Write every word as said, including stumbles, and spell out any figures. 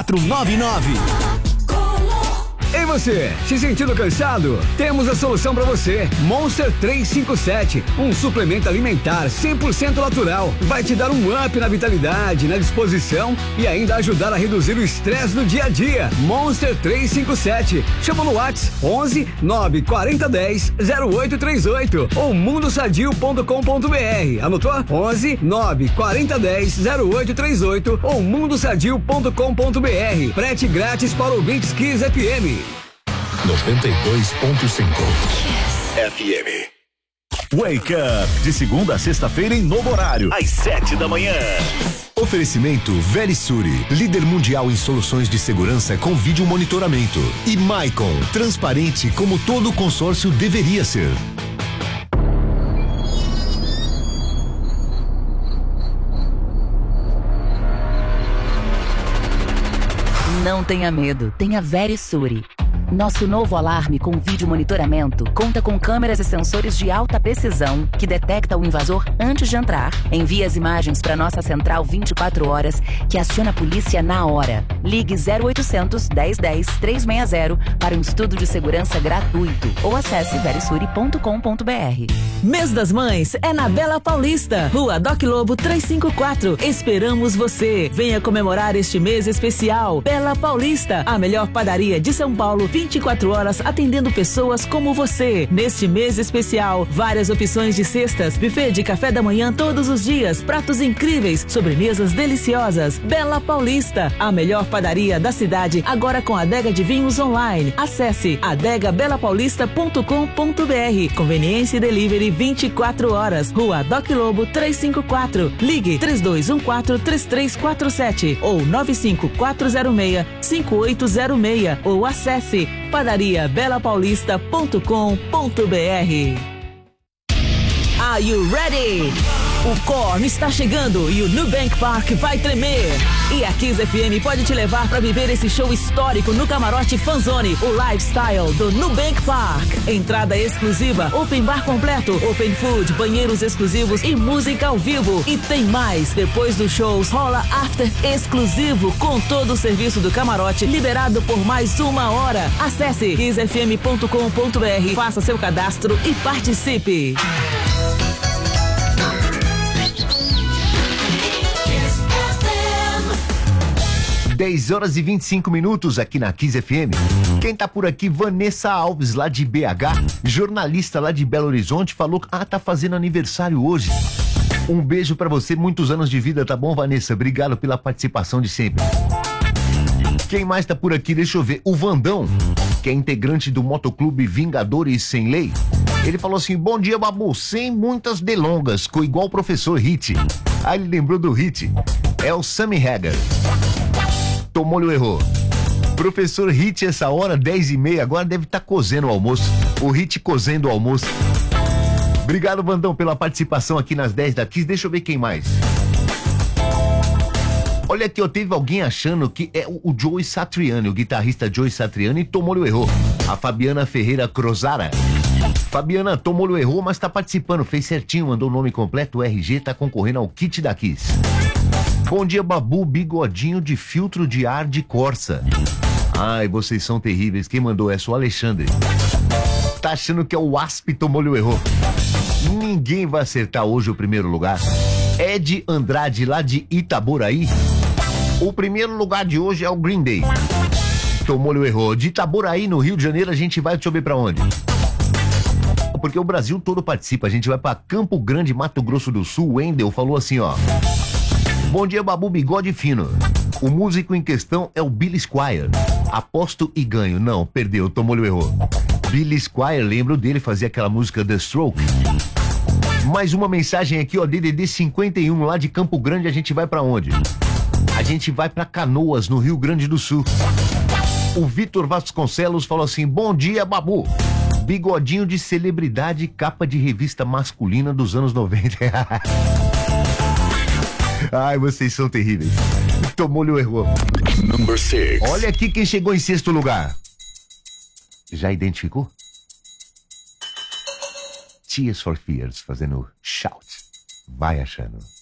quatro nove nove. E você, se sentindo cansado? Temos a solução para você. Monster trezentos e cinquenta e sete, um suplemento alimentar cem por cento natural. Vai te dar um up na vitalidade, na disposição e ainda ajudar a reduzir o estresse no dia a dia. Monster trezentos e cinquenta e sete. Chama no WhatsApp onze nove quarenta dez zero oito trinta e oito ou mundo sadio ponto com ponto br. Anotou? onze nove quarenta dez zero oito trinta e oito ou mundo sadio ponto com ponto br. Frete grátis para ouvintes Kiss F M. noventa e dois ponto cinco F M. Wake Up, de segunda a sexta-feira em novo horário, às sete da manhã. Oferecimento Verisuri, líder mundial em soluções de segurança com vídeo monitoramento. E Maicon, transparente como todo consórcio deveria ser. Não tenha medo, tenha Verisuri. Nosso novo alarme com vídeo monitoramento conta com câmeras e sensores de alta precisão que detecta o invasor antes de entrar. Envia as imagens para nossa central vinte e quatro horas, que aciona a polícia na hora. Ligue zero oitocentos, dez dez, trezentos e sessenta para um estudo de segurança gratuito ou acesse verisuri ponto com ponto br. Mês das Mães é na Bela Paulista, Rua Doc Lobo trezentos e cinquenta e quatro. Esperamos você. Venha comemorar este mês especial. Bela Paulista, a melhor padaria de São Paulo, vinte e quatro horas atendendo pessoas como você. Neste mês especial, várias opções de cestas, buffet de café da manhã todos os dias, pratos incríveis, sobremesas deliciosas. Bela Paulista, a melhor padaria da cidade, agora com adega de vinhos online. Acesse adega bela paulista ponto com ponto br. Conveniência e delivery vinte e quatro horas. Rua Doc Lobo trezentos e cinquenta e quatro. Ligue três dois um quatro, três três quatro sete ou nove cinco quatro zero seis, cinco oito zero seis ou acesse padaria bela paulista ponto com ponto br. Are you ready? O Korn está chegando e o Nubank Park vai tremer. E a Kiss F M pode te levar para viver esse show histórico no Camarote Fanzone, o lifestyle do Nubank Park. Entrada exclusiva, open bar completo, open food, banheiros exclusivos e música ao vivo. E tem mais, depois dos shows rola after exclusivo com todo o serviço do camarote liberado por mais uma hora. Acesse kiss f m ponto com ponto br, faça seu cadastro e participe. dez horas e vinte e cinco minutos aqui na Kiss F M. Quem tá por aqui, Vanessa Alves, lá de B H, jornalista lá de Belo Horizonte, falou que ah, tá fazendo aniversário hoje. Um beijo pra você, muitos anos de vida, tá bom, Vanessa? Obrigado pela participação de sempre. Quem mais tá por aqui? Deixa eu ver. O Vandão, que é integrante do Motoclube Vingadores Sem Lei, ele falou assim: bom dia, Babu, sem muitas delongas, ficou igual o professor Hit. Ah, ele lembrou do Hit. É o Sammy Hagar. Tomou-lhe errou. Professor Hit, essa hora, dez e meia, agora deve estar tá cozendo o almoço. O Hit cozendo o almoço. Obrigado, Vandão, pela participação aqui nas dez da Kiss. Deixa eu ver quem mais. Olha aqui, ó, teve alguém achando que é o, o Joey Satriani, o guitarrista Joey Satriani, e tomou-lhe errou. A Fabiana Ferreira Crozara. Fabiana, tomou-lhe errou, mas tá participando, fez certinho, mandou o nome completo, o R G, tá concorrendo ao kit da Kiss. Bom dia, Babu, bigodinho de filtro de ar de Corsa. Ai, vocês são terríveis. Quem mandou essa? O Alexandre. Tá achando que é o Asp, tomou-lhe o erro. Ninguém vai acertar hoje o primeiro lugar. Ed Andrade, lá de Itaboraí. O primeiro lugar de hoje é o Green Day. Tomou-lhe o erro. De Itaboraí, no Rio de Janeiro, a gente vai, deixa eu ver pra onde. Porque o Brasil todo participa. A gente vai pra Campo Grande, Mato Grosso do Sul. O Wendel falou assim, ó: bom dia, Babu, bigode fino. O músico em questão é o Billy Squier. Aposto e ganho. Não, perdeu, tomou-lhe o erro. Billy Squier, lembro dele, fazia aquela música The Stroke. Mais uma mensagem aqui, ó, D D D cinquenta e um, lá de Campo Grande, a gente vai pra onde? A gente vai pra Canoas, no Rio Grande do Sul. O Vitor Vasconcelos falou assim: bom dia, Babu. Bigodinho de celebridade, capa de revista masculina dos anos noventa. Ai, vocês são terríveis. Tomou-lhe o erro. Number six. Olha aqui quem chegou em sexto lugar. Já identificou? Tears for Fears, fazendo shout. Vai achando.